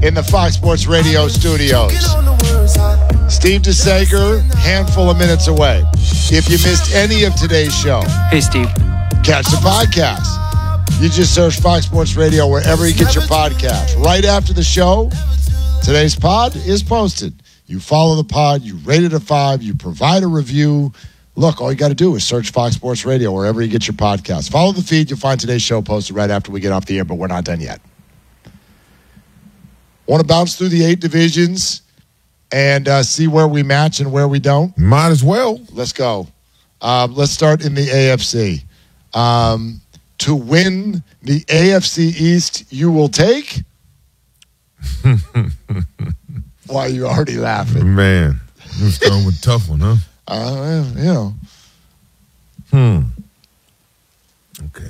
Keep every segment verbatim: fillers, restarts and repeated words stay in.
in the Fox Sports Radio studios. Steve DeSager, handful of minutes away. If you missed any of today's show, hey, Steve, catch the podcast. You just search Fox Sports Radio wherever you get your podcast. Right after the show, today's pod is posted. You follow the pod, you rate it a five, you provide a review. Look, all you got to do is search Fox Sports Radio wherever you get your podcast. Follow the feed. You'll find today's show posted right after we get off the air, but we're not done yet. Want to bounce through the eight divisions and uh, see where we match and where we don't? Might as well. Let's go. Um, let's start in the A F C. Um, to win the A F C East, you will take? Why are you already laughing? Man, you're starting with a tough one, huh? Uh, you know. Hmm. Okay.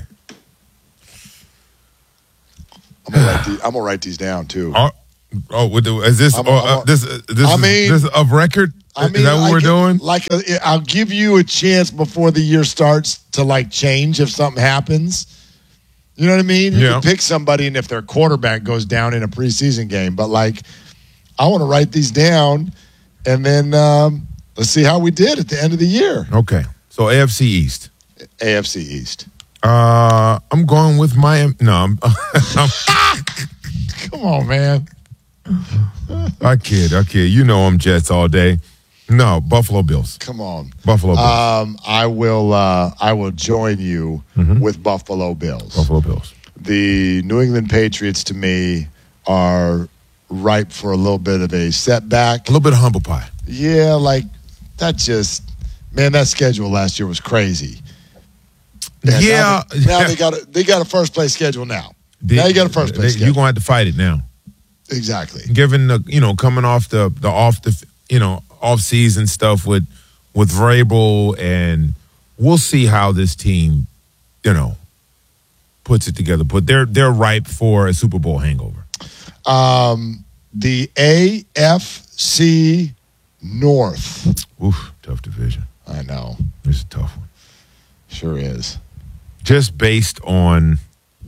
I'm gonna write these, I'm gonna write these down too. Oh, oh with the, is this I'm, oh, I'm, uh, this uh, this I is, mean, this of record? I mean, is that what I we're can, doing? Like, a, I'll give you a chance before the year starts to like change if something happens. You know what I mean? You yeah. can pick somebody, and if their quarterback goes down in a preseason game, but like, I want to write these down, and then. Um, Let's see how we did at the end of the year. Okay. So A F C East. A F C East. Uh, I'm going with Miami. No, I'm, I'm come on, man. I kid. I kid. You know I'm Jets all day. No, Buffalo Bills. Come on, Buffalo Bills. Um, I will. Uh, I will join you mm-hmm. with Buffalo Bills. Buffalo Bills. The New England Patriots, to me, are ripe for a little bit of a setback. A little bit of humble pie. Yeah, like. That just, man, that schedule last year was crazy. And yeah. Now, they, now they got a, they got a first place schedule now. They, now you got a first place they, schedule. You're going to have to fight it now. Exactly. Given the, you know, coming off the, the off the, you know, off season stuff with, with Vrabel, and we'll see how this team, you know, puts it together. But they're, they're ripe for a Super Bowl hangover. Um, the A F C North. Oof, tough division. I know. It's a tough one. Sure is. Just based on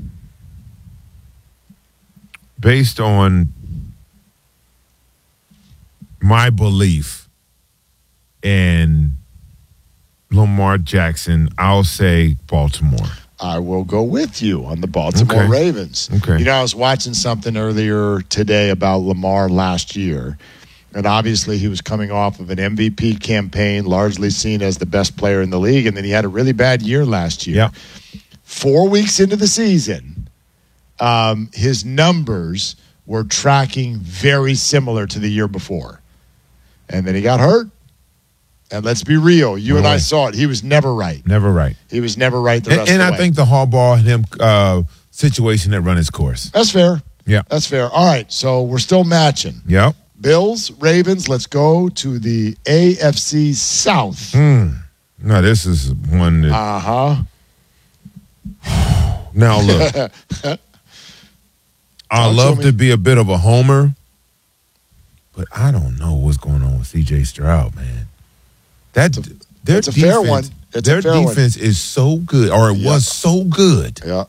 based on my belief in Lamar Jackson, I'll say Baltimore. I will go with you on the Baltimore okay. Ravens. Okay. You know, I was watching something earlier today about Lamar last year. And obviously, he was coming off of an M V P campaign, largely seen as the best player in the league. And then he had a really bad year last year. Yeah. Four weeks into the season, um, his numbers were tracking very similar to the year before. And then he got hurt. And let's be real. You no and way. I saw it. He was never right. Never right. He was never right the and, rest and of the I way. think the Harbaugh and him uh, situation that run its course. That's fair. Yeah. That's fair. All right. So we're still matching. Yep. Bills, Ravens, let's go to the A F C South. Mm. No, this is one that... Uh-huh. Now, look. I love to, to be a bit of a homer, but I don't know what's going on with C J Stroud, man. That, it's a, their it's a defense, fair one. It's their a fair defense one. is so good, or it yeah. was so good. Yeah.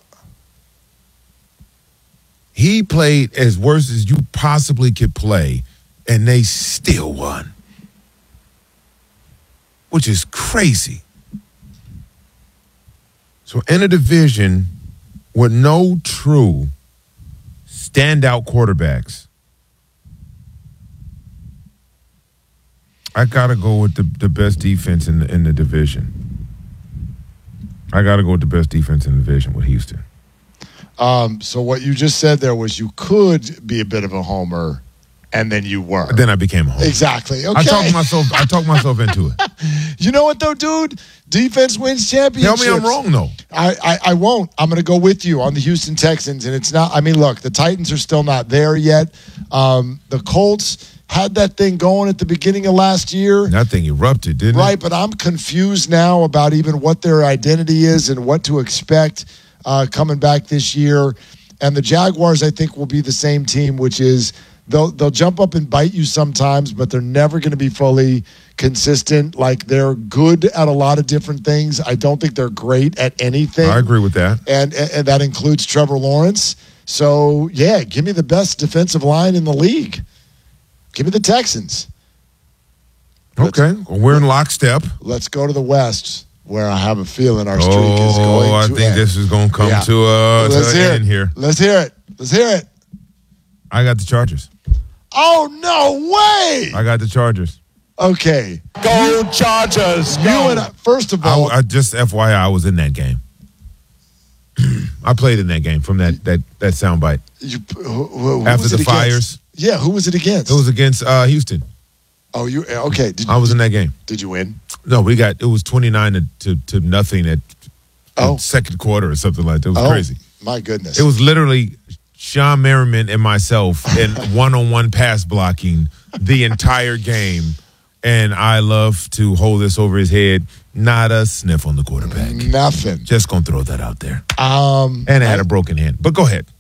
He played as worse as you possibly could play, and they still won, which is crazy. So in a division with no true standout quarterbacks, I got to go with the, the best defense in the, in the division. I got to go with the best defense in the division with Houston. Um, so what you just said there was you could be a bit of a homer, and then you were. Then I became a homer. Exactly. Okay. I talked myself. I talked myself into it. You know what though, dude? Defense wins championships. Tell me I'm wrong though. I, I, I won't. I'm going to go with you on the Houston Texans, and it's not. I mean, look, the Titans are still not there yet. Um, the Colts had that thing going at the beginning of last year. That thing erupted, didn't right, it? Right, but I'm confused now about even what their identity is and what to expect uh, coming back this year. And the Jaguars, I think, will be the same team, which is they'll they'll jump up and bite you sometimes, but they're never going to be fully consistent. Like, they're good at a lot of different things. I don't think they're great at anything. I agree with that. And, and that includes Trevor Lawrence. So, yeah, give me the best defensive line in the league. Give me the Texans. Okay, well, we're in lockstep. Let's go to the West, where I have a feeling our streak oh, is going I to think end. this is going to come Yeah. to, uh, Let's to hear an it. end here. Let's hear it. Let's hear it. I got the Chargers. Oh, no way. I got the Chargers. Okay. Go Chargers, You go. and I, first of I, all, I just F Y I, I was in that game. I played in that game from that that that soundbite. you, who, who, who After was the it against? fires. Yeah, who was it against? It was against uh, Houston. oh, you okay? Did, I was in that game. did you win? No, we got it was twenty-nine to to, to nothing at Oh. the second quarter or something like that. It was Oh, crazy. my goodness. It was literally Sean Merriman and myself in one-on-one pass blocking the entire game. And I love to hold this over his head. Not a sniff on the quarterback. nothing. Just gonna throw that out there. Um, And I had I, a broken hand. But go ahead.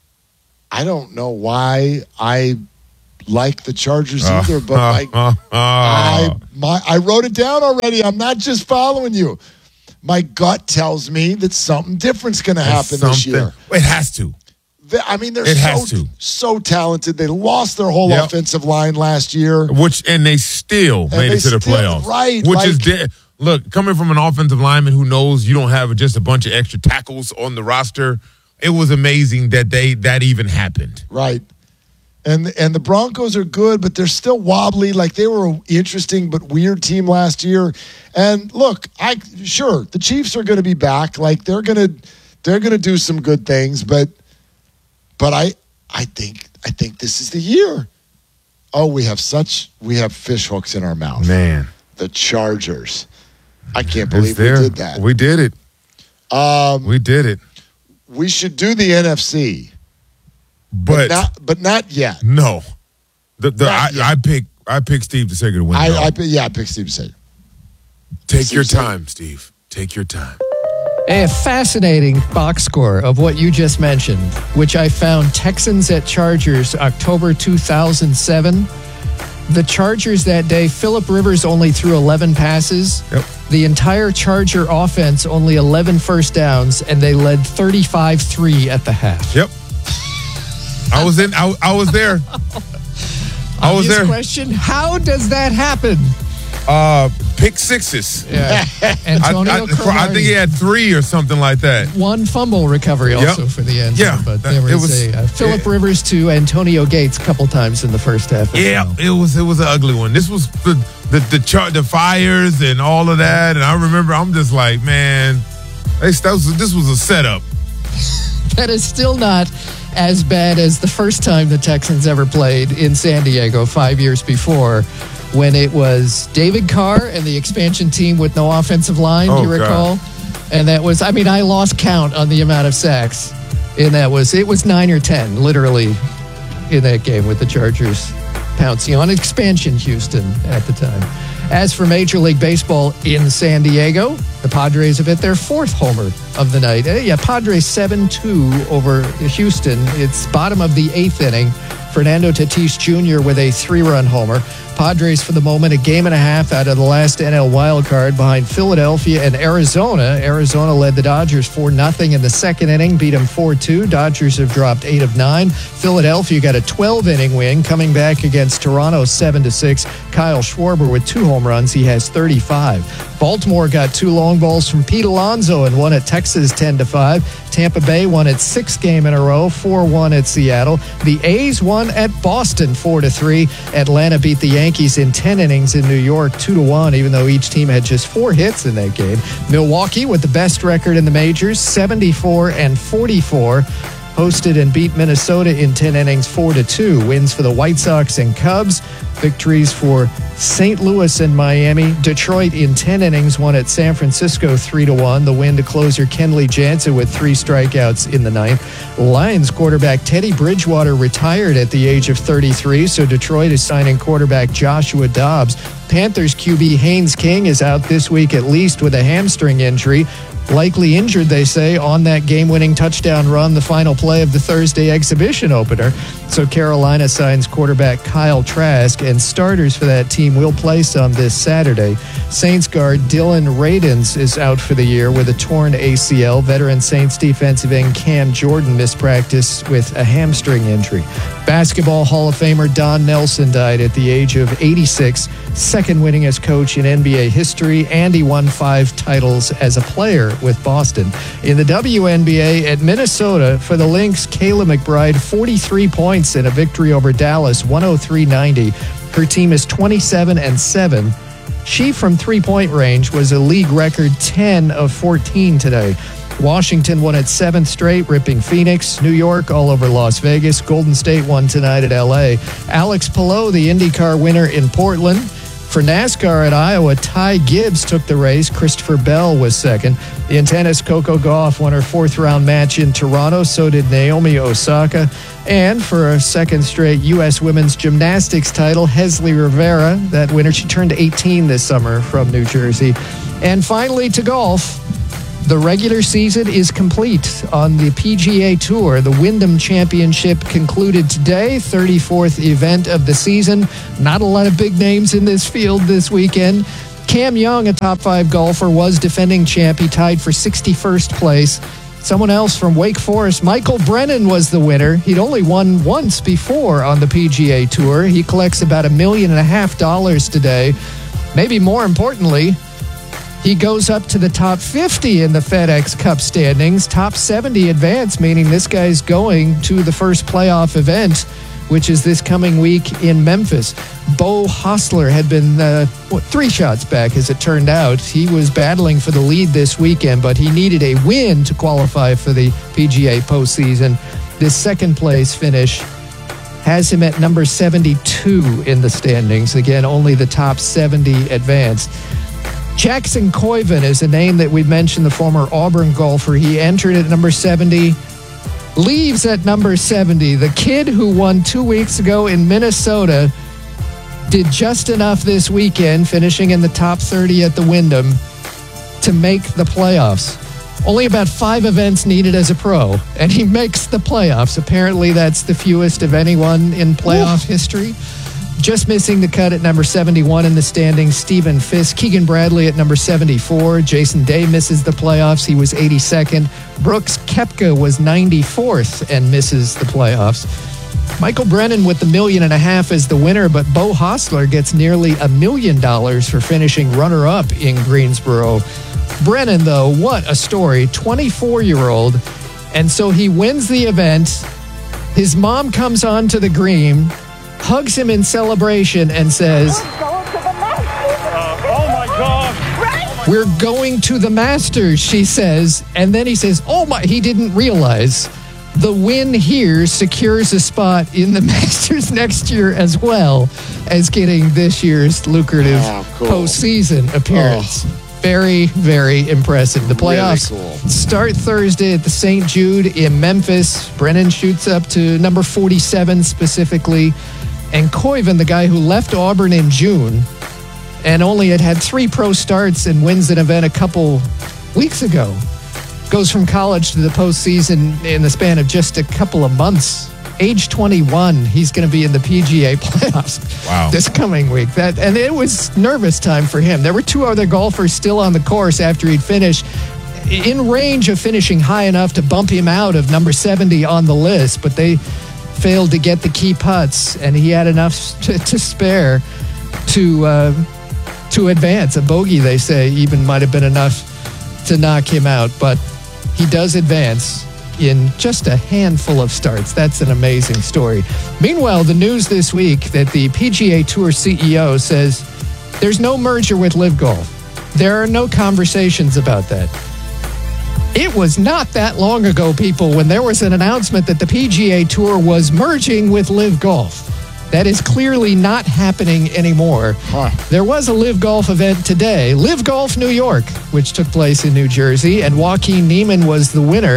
I don't know why I like the Chargers Uh, either, but uh, like uh, uh. I my I wrote it down already. I'm not just following you. My gut tells me that something different's going to happen this Something- year. It has to. They- I mean, they're It so has to. so talented. They lost their whole Yep. offensive line last year. Which and they still made they it to the still- playoffs. right, Which is like- de- look, coming from an offensive lineman who knows you don't have just a bunch of extra tackles on the roster, it was amazing that they that even happened. Right. And and the Broncos are good, but they're still wobbly. Like they were an interesting but weird team last year. And look, I sure the Chiefs are going to be back. Like they're going to they're going to do some good things, but but I I think I think this is the year. Oh, we have such we have fish hooks in our mouth. Man, The Chargers. I can't it's believe we there. did that. We did it. Um, We did it. we should do the N F C, But not but not yet. no, the the Not I, yet. I pick I pick Steve DeSager to win. I, it all. I yeah, I picked Steve Sager. Take Steve your DeSager. time, Steve. Take your time. A fascinating box score of what you just mentioned, which I found Texans at Chargers, October two thousand seven. The Chargers that day, Phillip Rivers only threw eleven passes. Yep. The entire Charger offense, only eleven first downs, and they led thirty-five three at the half. Yep. I was in. I, I was there. I was Obvious there. question, how does that happen? Uh, pick sixes. Yeah. I, Antonio I, I Cromartie. think he had three or something like that. One fumble recovery also Yep. for the end. Yeah, But that- there was, it was- a uh, Phillip yeah. Rivers to Antonio Gates a couple times in the first half. as Yeah, well. it was it was an ugly one. This was the the the, char- the fires and all of that, and I remember I'm just like, man, this, that was, this was a setup. That is still not as bad as the first time the Texans ever played in San Diego five years before, when it was David Carr and the expansion team with no offensive line, Oh, do you God. recall? And that was, I mean, I lost count on the amount of sacks. And that was, it was nine or ten, literally, in that game with the Chargers pouncing on expansion Houston at the time. As for Major League Baseball in San Diego, the Padres have hit their fourth homer of the night. Eh, yeah, Padres seven two over Houston. It's bottom of the eighth inning. Fernando Tatis Junior with a three-run homer. Padres, for the moment, a game and a half out of the last N L wildcard behind Philadelphia and Arizona. Arizona led the Dodgers four nothing in the second inning, beat them four two. Dodgers have dropped eight of nine. Philadelphia got a twelve-inning win, coming back against Toronto seven to six. Kyle Schwarber with two home runs. He has thirty-five. Baltimore got two long balls from Pete Alonso and won at Texas ten to five. Tampa Bay won its sixth game in a row, four one at Seattle. The A's won at Boston four to three. Atlanta beat the Yankees in ten innings in New York two to one, even though each team had just four hits in that game. Milwaukee, with the best record in the majors, seventy-four and forty-four. Hosted and beat Minnesota in ten innings, four to two. Wins for the White Sox and Cubs. Victories for Saint Louis and Miami. Detroit in ten innings won at San Francisco three to one. The win to closer Kenley Jansen with three strikeouts in the ninth. Lions quarterback Teddy Bridgewater retired at the age of thirty-three, so Detroit is signing quarterback Joshua Dobbs. Panthers Q B Haynes King is out this week at least with a hamstring injury. Likely injured, they say, on that game-winning touchdown run, the final play of the Thursday exhibition opener. So Carolina signs quarterback Kyle Trask, and starters for that team will play some this Saturday. Saints guard Dylan Radins is out for the year with a torn A C L. Veteran Saints defensive end Cam Jordan missed practice with a hamstring injury. Basketball Hall of Famer Don Nelson died at the age of eighty-six, second winningest coach in N B A history, and he won five titles as a player with Boston. In the W N B A at Minnesota, for the Lynx, Kayla McBride, forty-three points in a victory over Dallas, one oh three ninety. Her team is twenty-seven and seven. She, from three-point range, was a league record ten of fourteen today. Washington won its seventh straight, ripping Phoenix. New York all over Las Vegas. Golden State won tonight at L A. Alex Palou, the IndyCar winner in Portland. For NASCAR at Iowa, Ty Gibbs took the race. Christopher Bell was second. In tennis, Coco Gauff won her fourth-round match in Toronto. So did Naomi Osaka. And for a second straight U S women's gymnastics title, Hesley Rivera, that winner, she turned eighteen this summer from New Jersey. And finally to golf. The regular season is complete on the P G A Tour. The Wyndham Championship concluded today, thirty-fourth event of the season. Not a lot of big names in this field this weekend. Cam Young, a top five golfer, was defending champ. He tied for sixty-first place. Someone else from Wake Forest, Michael Brennan, was the winner. He'd only won once before on the P G A Tour. He collects about a million and a half dollars today. Maybe more importantly, he goes up to the top fifty in the FedEx Cup standings. Top seventy advance, meaning this guy's going to the first playoff event, which is this coming week in Memphis. Bo Hostler had been uh, what, three shots back, as it turned out. He was battling for the lead this weekend, but he needed a win to qualify for the P G A postseason. This second place finish has him at number seventy-two in the standings. Again, only the top seventy advanced. Jackson Koiven is a name that we mentioned, the former Auburn golfer. He entered at number seventy, leaves at number seventy. The kid who won two weeks ago in Minnesota did just enough this weekend, finishing in the top thirty at the Wyndham, to make the playoffs. Only about five events needed as a pro, and he makes the playoffs. Apparently, that's the fewest of anyone in playoff Oof. history. Just missing the cut at number seventy-one in the standings, Stephen Fisk. Keegan Bradley at number seventy-four. Jason Day misses the playoffs. He was eighty-second. Brooks Koepka was ninety-fourth and misses the playoffs. Michael Brennan with the million and a half as the winner, but Bo Hostler gets nearly a million dollars for finishing runner-up in Greensboro. Brennan, though, what a story. twenty-four-year-old. And so he wins the event. His mom comes onto the green, hugs him in celebration, and says, Uh, oh, my God. "We're going to the Masters," she says. And then he says, oh, my, he didn't realize the win here secures a spot in the Masters next year, as well as getting this year's lucrative oh, cool. postseason appearance. Oh. Very, very impressive. The playoffs really cool. start Thursday at the Saint Jude in Memphis. Brennan shoots up to number forty-seven specifically. And Koiven, the guy who left Auburn in June and only had had three pro starts and wins an event a couple weeks ago, goes from college to the postseason in the span of just a couple of months. Age twenty-one, he's going to be in the P G A playoffs Wow. this coming week. That and it was nervous time for him. There were two other golfers still on the course after he'd finished, in range of finishing high enough to bump him out of number seventy on the list, but they failed to get the key putts, and he had enough to, to spare to uh, to advance. A bogey, they say, even might have been enough to knock him out, but he does advance in just a handful of starts. That's an amazing story. Meanwhile, the news this week that the P G A Tour C E O says there's no merger with Live Golf. There are no conversations about that. It was not that long ago, people, when there was an announcement that the P G A Tour was merging with Live Golf. That is clearly not happening anymore. Huh. There was a Live Golf event today, Live Golf New York, which took place in New Jersey, and Joaquin Niemann was the winner.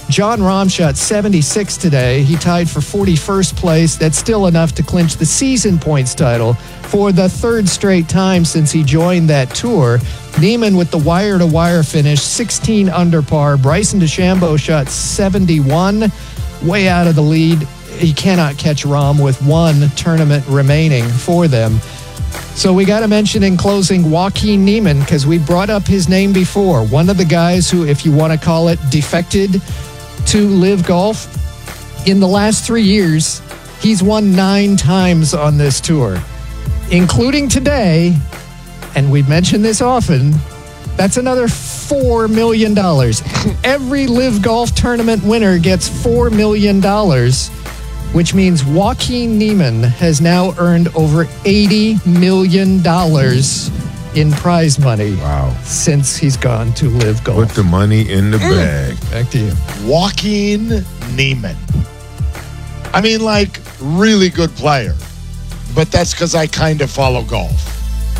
John Rahm shot seventy-six today. He tied for forty-first place. That's still enough to clinch the season points title for the third straight time since he joined that tour. Neiman with the wire-to-wire finish, sixteen under par. Bryson DeChambeau shot seventy-one, way out of the lead. He cannot catch Rahm with one tournament remaining for them. So we got to mention in closing Joaquin Neiman, because we brought up his name before. One of the guys who, if you want to call it, defected to Live Golf. In the last three years, he's won nine times on this tour, including today, and we mention this often, that's another four million dollars. Every Live Golf tournament winner gets four million dollars, which means Joaquin Neiman has now earned over eighty million dollars in prize money. Wow. Since he's gone to Live Golf. Put the money in the bag. Back to you. Joaquin Neiman. I mean, like, really good player. But that's because I kind of follow golf.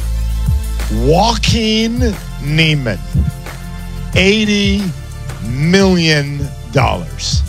Joaquin Neiman. eighty million dollars.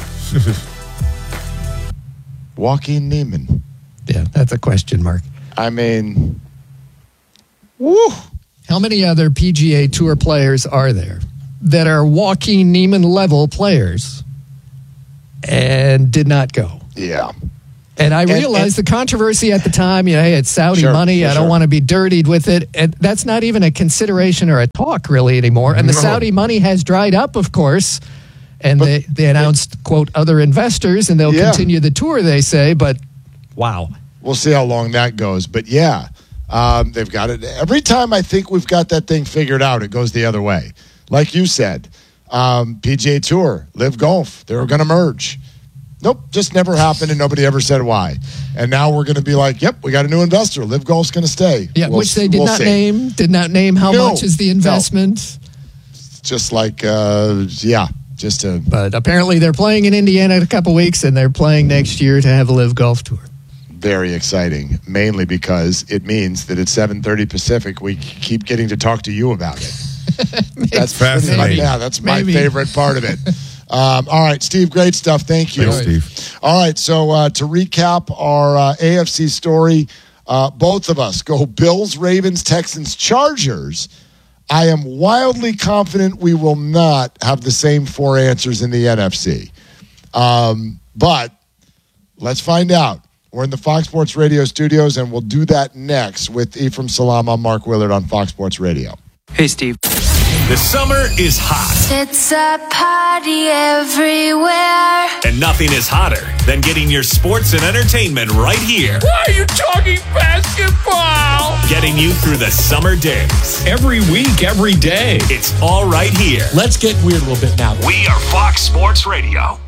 Joaquin Neiman. Yeah, that's a question mark. I mean, woo. How many other P G A Tour players are there that are Joaquin Neiman level players and did not go? Yeah. And I And- realized and- the controversy at the time, you know, hey, it's Saudi Sure, money. sure, I don't sure. want to be dirtied with it. And that's not even a consideration or a talk really anymore. And the No. Saudi money has dried up, of course. And But- they, they announced, quote, other investors, and they'll Yeah. continue the tour, they say. But wow. We'll see how long that goes. But yeah, um, they've got it. Every time I think we've got that thing figured out, it goes the other way. Like you said, um, P G A Tour, Live Golf, they were going to merge. Nope, just never happened, and nobody ever said why. And now we're going to be like, yep, we got a new investor. Live Golf's going to stay. Yeah, We'll which they s- did we'll not see. name, did not name how No, much is the no. investment. Just like, uh, yeah, just to. But apparently they're playing in Indiana in a couple weeks, and they're playing next year to have a Live Golf Tour. Very exciting, mainly because it means that at seven thirty Pacific, we keep getting to talk to you about it. That's pretty much, Fascinating. yeah, that's my Maybe. favorite part of it. Um, all right, Steve, great stuff. Thank you. Thanks, Steve. All right, so uh, to recap our uh, A F C story, uh, both of us go Bills, Ravens, Texans, Chargers. I am wildly confident we will not have the same four answers in the N F C. Um, but let's find out. We're in the Fox Sports Radio studios, and we'll do that next with Ephraim Salam. I'm Mark Willard on Fox Sports Radio. Hey, Steve. The summer is hot, It's a party everywhere. and nothing is hotter than getting your sports and entertainment right here. Why are you talking basketball? Getting you through the summer days. Every week, every day. It's all right here. Let's get weird a little bit now. We are Fox Sports Radio.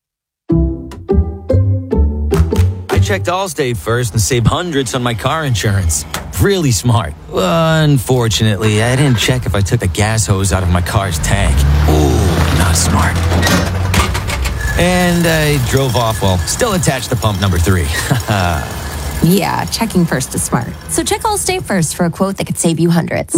I checked Allstate first and saved hundreds on my car insurance. Really smart. Unfortunately, I didn't check if I took the gas hose out of my car's tank. Ooh, not smart. And I drove off while still attached to pump number three. Yeah, checking first is smart. So check Allstate first for a quote that could save you hundreds.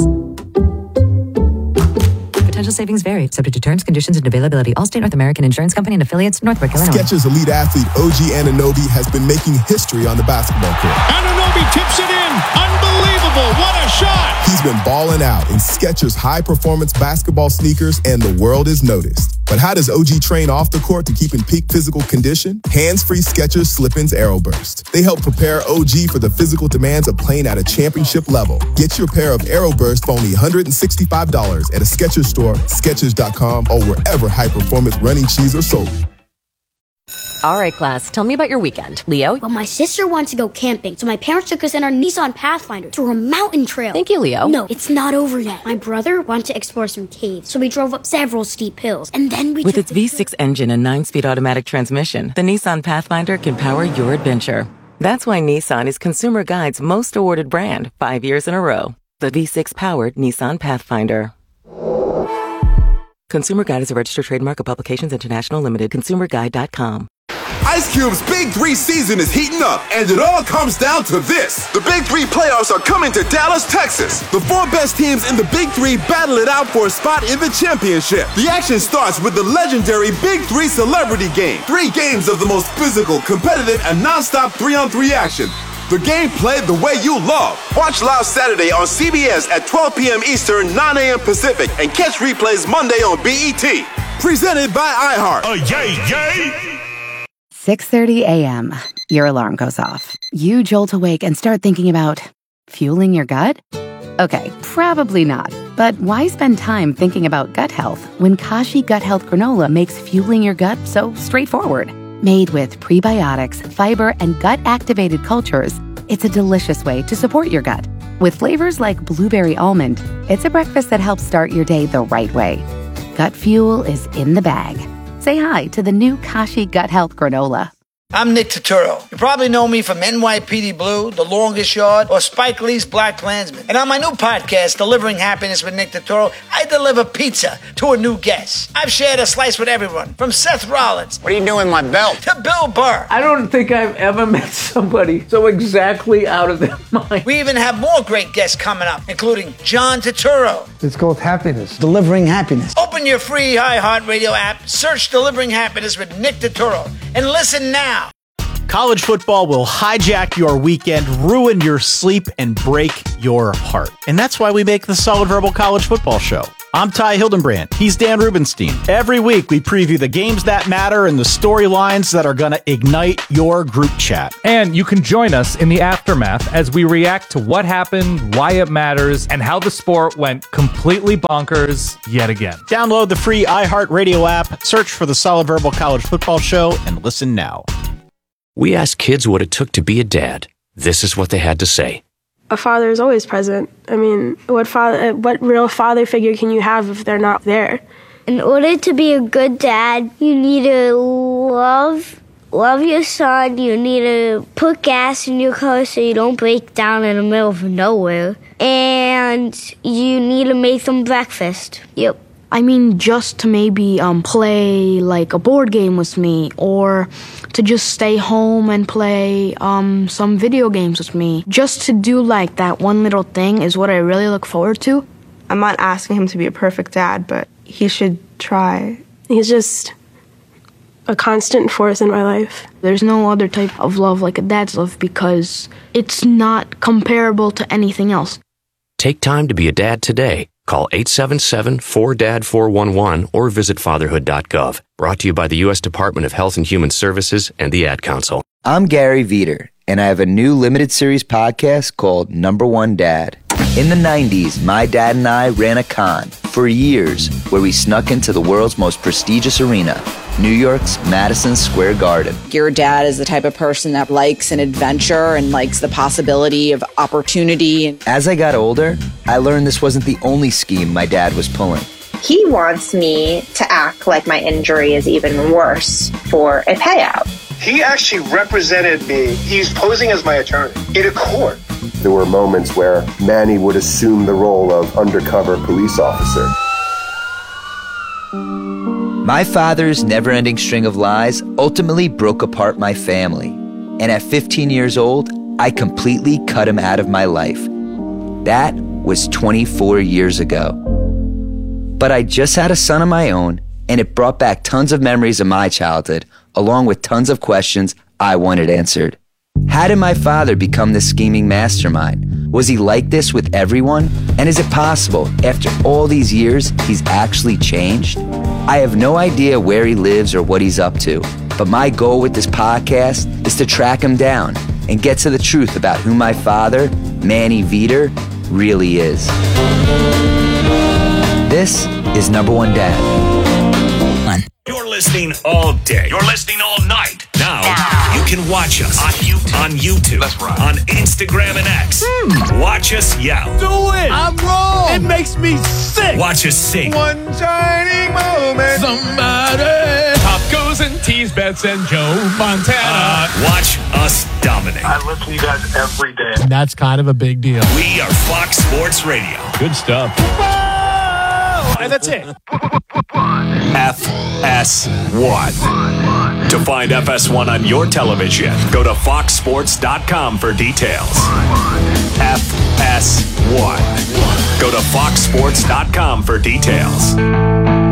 Potential savings vary, subject to terms, conditions, and availability. Allstate North American Insurance Company and affiliates, Northbrook, Illinois. Skechers elite athlete O G Anunoby has been making history on the basketball court. Anunoby tips it in. Unbelievable. What a shot. He's been balling out in Skechers high-performance basketball sneakers, and the world is noticed. But how does O G train off the court to keep in peak physical condition? Hands-free Skechers Slip-ins AeroBurst. They help prepare O G for the physical demands of playing at a championship level. Get your pair of AeroBurst for only one hundred sixty-five dollars at a Skechers store, Skechers dot com, or wherever high-performance running shoes are sold. All right, class, tell me about your weekend. Leo? Well, my sister wants to go camping, so my parents took us in our Nissan Pathfinder to a mountain trail. Thank you, Leo. No, it's not over yet. My brother wanted to explore some caves, so we drove up several steep hills, and then we With took its the- V six engine and nine-speed automatic transmission, the Nissan Pathfinder can power your adventure. That's why Nissan is Consumer Guide's most awarded brand five years in a row. The V six-powered Nissan Pathfinder. Consumer Guide is a registered trademark of Publications International Limited. consumer guide dot com. Ice Cube's Big Three season is heating up, and it all comes down to this. The Big Three playoffs are coming to Dallas, Texas. The four best teams in the Big Three battle it out for a spot in the championship. The action starts with the legendary Big Three Celebrity Game. Three games of the most physical, competitive, and non-stop three-on-three action. The game played the way you love. Watch live Saturday on C B S at twelve p.m. Eastern, nine a.m. Pacific, and catch replays Monday on B E T. Presented by iHeart. Oh, yay, yay! six thirty a.m. Your alarm goes off. You jolt awake and start thinking about fueling your gut? Okay, probably not. But why spend time thinking about gut health when Kashi Gut Health Granola makes fueling your gut so straightforward? Made with prebiotics, fiber, and gut-activated cultures, it's a delicious way to support your gut. With flavors like blueberry almond, it's a breakfast that helps start your day the right way. Gut fuel is in the bag. Say hi to the new Kashi Gut Health Granola. I'm Nick Turturro. You probably know me from N Y P D Blue, The Longest Yard, or Spike Lee's Black Klansman. And on my new podcast, Delivering Happiness with Nick Turturro, I deliver pizza to a new guest. I've shared a slice with everyone, from Seth Rollins. What are you doing, my belt? To Bill Burr. I don't think I've ever met somebody so exactly out of their mind. We even have more great guests coming up, including John Turturro. It's called Happiness. Delivering Happiness. Open your free iHeartRadio app, search Delivering Happiness with Nick Turturro, and listen now. College football will hijack your weekend, ruin your sleep, and break your heart. And that's why we make the Solid Verbal College Football Show. I'm Ty Hildenbrand. He's Dan Rubenstein. Every week, we preview the games that matter and the storylines that are going to ignite your group chat. And you can join us in the aftermath as we react to what happened, why it matters, and how the sport went completely bonkers yet again. Download the free iHeartRadio app, search for the Solid Verbal College Football Show, and listen now. We asked kids what it took to be a dad. This is what they had to say. A father is always present. I mean, what father, what real father figure can you have if they're not there? In order to be a good dad, you need to love, love your son. You need to put gas in your car so you don't break down in the middle of nowhere. And you need to make them breakfast. Yep. I mean, just to maybe um, play like a board game with me, or to just stay home and play um, some video games with me. Just to do like that one little thing is what I really look forward to. I'm not asking him to be a perfect dad, but he should try. He's just a constant force in my life. There's no other type of love like a dad's love because it's not comparable to anything else. Take time to be a dad today. Call eight seven seven, four D A D, four one one or visit fatherhood dot gov. Brought to you by the U S Department of Health and Human Services and the Ad Council. I'm Gary Veter, and I have a new limited series podcast called Number One Dad. In the nineties, my dad and I ran a con for years where we snuck into the world's most prestigious arena, New York's Madison Square Garden. Your dad is the type of person that likes an adventure and likes the possibility of opportunity. As I got older, I learned this wasn't the only scheme my dad was pulling. He wants me to act like my injury is even worse for a payout. He actually represented me. He's posing as my attorney in a court. There were moments where Manny would assume the role of undercover police officer. My father's never-ending string of lies ultimately broke apart my family. And at fifteen years old, I completely cut him out of my life. That was twenty-four years ago. But I just had a son of my own, and it brought back tons of memories of my childhood, along with tons of questions I wanted answered. How did my father become this scheming mastermind? Was he like this with everyone? And is it possible, after all these years, he's actually changed? I have no idea where he lives or what he's up to, but my goal with this podcast is to track him down and get to the truth about who my father, Manny Veter, really is. This is Number One Dad. You're listening all day. You're listening all night. Now, now. You can watch us on YouTube. On YouTube. That's right. On Instagram and X. Mm. Watch us yell. Do it. I'm wrong. It makes me sick. Watch us sing. One shining moment. Somebody. Pop goes and tease Bets and Joe Montana. Uh, watch us dominate. I listen to you guys every day. And that's kind of a big deal. We are Fox Sports Radio. Good stuff. And that's it. F S one. To find F S one on your television, go to fox sports dot com for details. F S one. Go to fox sports dot com for details.